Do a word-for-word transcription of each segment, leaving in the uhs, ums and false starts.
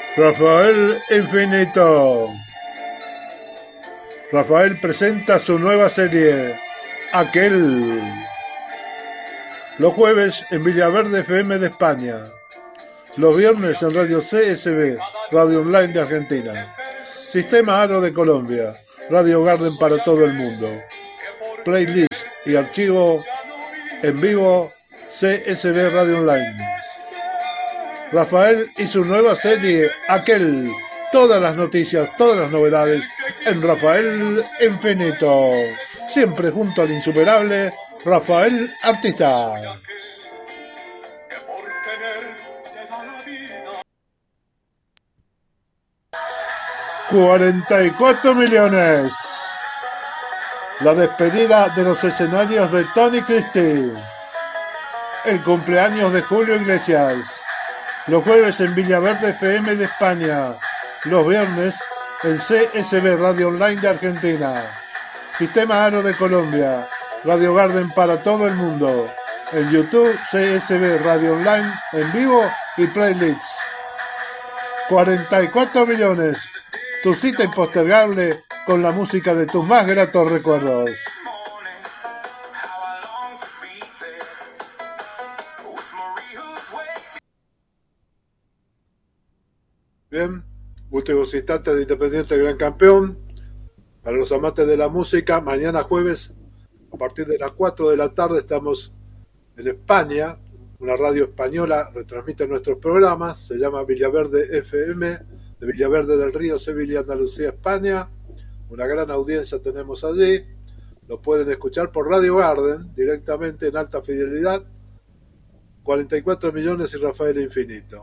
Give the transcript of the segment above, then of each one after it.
Rafael Infinito. Rafael presenta su nueva serie, Aquel. Los jueves en Villaverde F M de España. Los viernes en Radio C S B, Radio Online de Argentina. Sistema Aro de Colombia. Radio Garden para todo el mundo. Playlist y archivo en vivo C S B Radio Online. Rafael y su nueva serie, Aquel. Todas las noticias, todas las novedades en Rafael Infinito. Siempre junto al insuperable Rafael Artista. cuarenta y cuatro millones. La despedida de los escenarios de Tony Christie. El cumpleaños de Julio Iglesias. Los jueves en Villaverde F M de España. Los viernes en C S B Radio Online de Argentina. Sistema Aro de Colombia. Radio Garden para todo el mundo. En YouTube C S B Radio Online en vivo y playlists. cuarenta y cuatro millones. Tu cita impostergable con la música de tus más gratos recuerdos. Bien, últimos instantes de Independiente Gran Campeón. Para los amantes de la música, mañana jueves, a partir de las cuatro de la tarde, estamos en España. Una radio española retransmite nuestros programas. Se llama Villaverde F M, de Villaverde del Río, Sevilla, Andalucía, España. Una gran audiencia tenemos allí. Lo pueden escuchar por Radio Garden, directamente en alta fidelidad. cuarenta y cuatro millones y Rafael Infinito.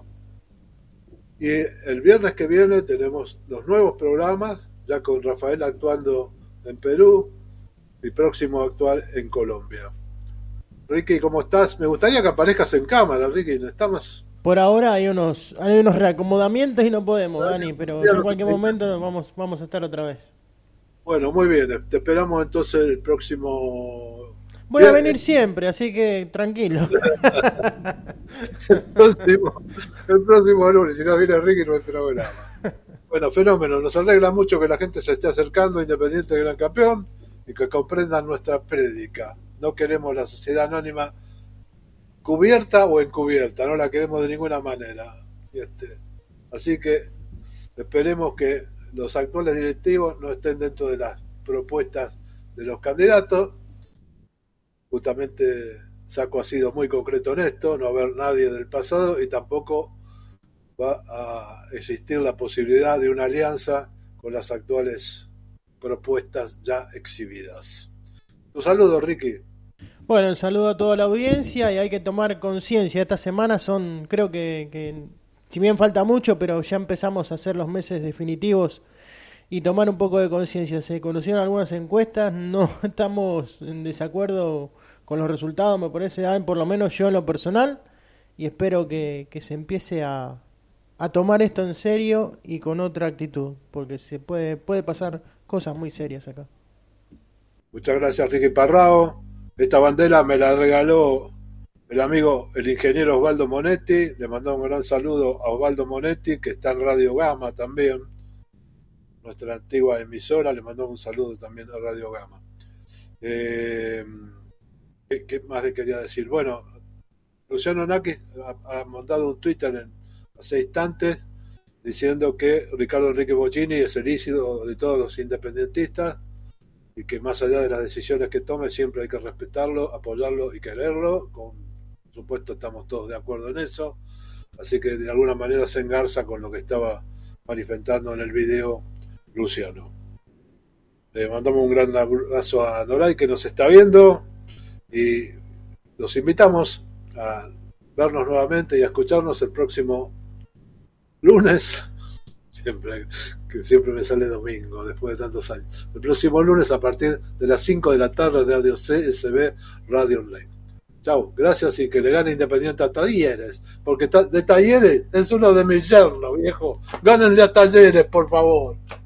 Y el viernes que viene tenemos los nuevos programas, ya con Rafael actuando en Perú y próximo a actuar en Colombia. Ricky, ¿cómo estás? Me gustaría que aparezcas en cámara, Ricky. Estamos... Por ahora hay unos hay unos reacomodamientos y no podemos, Dani, pero en cualquier momento vamos, vamos a estar otra vez. Bueno, muy bien. Te esperamos entonces el próximo... Voy a venir siempre, así que tranquilo. el, próximo, el próximo lunes, si no viene Ricky, no hay programa. Bueno, fenómeno. Nos alegra mucho que la gente se esté acercando a Independiente Gran Campeón y que comprendan nuestra prédica. No queremos la sociedad anónima cubierta o encubierta, no la queremos de ninguna manera. Este, así que esperemos que los actuales directivos no estén dentro de las propuestas de los candidatos. Justamente Saco ha sido muy concreto en esto, no haber nadie del pasado y tampoco va a existir la posibilidad de una alianza con las actuales propuestas ya exhibidas. Un saludo, Ricky. Bueno, un saludo a toda la audiencia y hay que tomar conciencia. Estas semanas son, creo que, que, si bien falta mucho, pero ya empezamos a hacer los meses definitivos y tomar un poco de conciencia. Se conocieron algunas encuestas, no estamos en desacuerdo con los resultados, me parece, por lo menos yo en lo personal, y espero que, que se empiece a, a tomar esto en serio y con otra actitud, porque se puede, puede pasar cosas muy serias acá. Muchas gracias, Ricky Parrao. Esta bandera me la regaló el amigo, el ingeniero Osvaldo Monetti. Le mandó un gran saludo a Osvaldo Monetti, que está en Radio Gama también, nuestra antigua emisora. Le mandó un saludo también a Radio Gama. Eh, ¿qué, ¿Qué más le quería decir? Bueno, Luciano Nakis ha, ha mandado un Twitter en, hace instantes diciendo que Ricardo Enrique Bocchini es el ídolo de todos los independentistas y que más allá de las decisiones que tome siempre hay que respetarlo, apoyarlo y quererlo. Con, por supuesto estamos todos de acuerdo en eso, así que de alguna manera se engarza con lo que estaba manifestando en el video Luciano. Le mandamos un gran abrazo a Noray, que nos está viendo, y los invitamos a vernos nuevamente y a escucharnos el próximo lunes. Siempre, que siempre me sale domingo después de tantos años. El próximo lunes a partir de las cinco de la tarde de Radio C S B Radio Online. Chau, gracias y que le gane Independiente a Talleres, porque de Talleres es uno de mis yernos, viejo. Gánenle a Talleres, por favor.